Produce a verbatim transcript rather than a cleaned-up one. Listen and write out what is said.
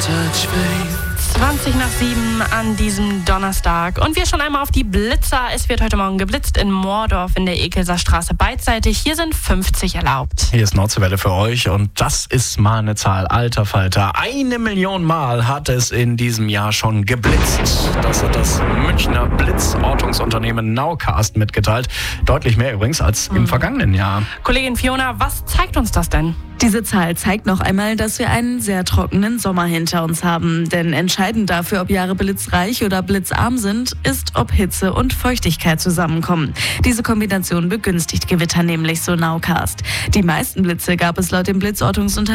zwanzig nach sieben an diesem Donnerstag. Und wir schauen einmal auf die Blitzer. Es wird heute Morgen geblitzt in Moordorf in der Ekelser Straße beidseitig. Hier sind fünfzig erlaubt. Hier ist Nordseewelle für euch und das ist mal eine Zahl. Alter Falter, eine Million Mal hat es in diesem Jahr schon geblitzt. Das hat das Münchner Blitzortungsunternehmen Nowcast mitgeteilt. Deutlich mehr übrigens als im mhm. vergangenen Jahr. Kollegin Fiona, was zeigt uns das denn? Diese Zahl zeigt noch einmal, dass wir einen sehr trockenen Sommer hinter uns haben. Denn entscheidend dafür, ob Jahre blitzreich oder blitzarm sind, ist, ob Hitze und Feuchtigkeit zusammenkommen. Diese Kombination begünstigt Gewitter nämlich, so Nowcast. Die meisten Blitze gab es laut dem Blitzortungsunternehmen